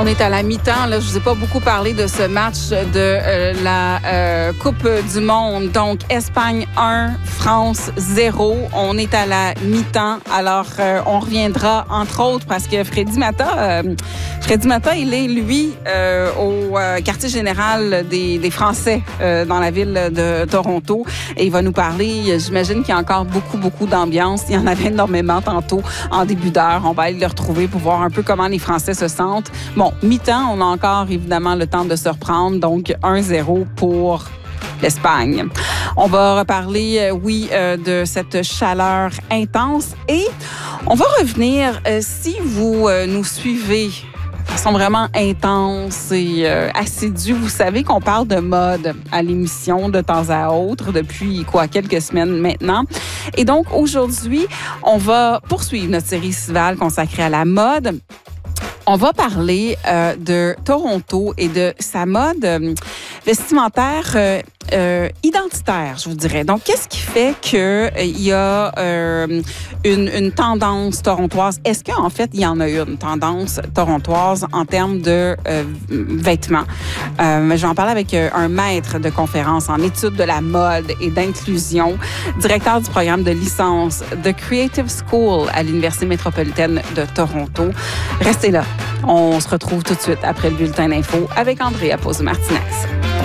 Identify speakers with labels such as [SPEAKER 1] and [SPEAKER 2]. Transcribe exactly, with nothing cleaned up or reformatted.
[SPEAKER 1] On est à la mi-temps. Là, je vous ai pas beaucoup parlé de ce match de euh, la euh, Coupe du Monde. Donc, Espagne un, France zéro. On est à la mi-temps. Alors, euh, on reviendra, entre autres, parce que Freddy Mata, euh, Freddy Mata, il est, lui, euh, au euh, quartier général des, des Français euh, dans la ville de Toronto. Et il va nous parler, j'imagine qu'il y a encore beaucoup, beaucoup d'ambiance. Il y en avait énormément tantôt en début d'heure. On va aller le retrouver pour voir un peu comment les Français se sentent. Bon, mi-temps, on a encore évidemment le temps de se reprendre. Donc, un zéro pour l'Espagne. On va reparler, euh, oui, euh, de cette chaleur intense et on va revenir, euh, si vous euh, nous suivez de façon vraiment intense et euh, assidue, vous savez qu'on parle de mode à l'émission de temps à autre depuis, quoi, quelques semaines maintenant. Et donc, aujourd'hui, on va poursuivre notre série estivale consacrée à la mode. On va parler euh, de Toronto et de sa mode euh, vestimentaire euh, euh, identitaire, je vous dirais. Donc, qu'est-ce qui fait qu'il euh, y a euh, une, une tendance torontoise? Est-ce qu'en fait, il y en a une tendance torontoise en termes de euh, vêtements? Euh, je vais en parler avec euh, un maître de conférence en études de la mode et d'inclusion, directeur du programme de licence de Creative School à l'Université métropolitaine de Toronto. Restez là. On se retrouve tout de suite après le bulletin d'info avec Andrea Pozzo-Martinez.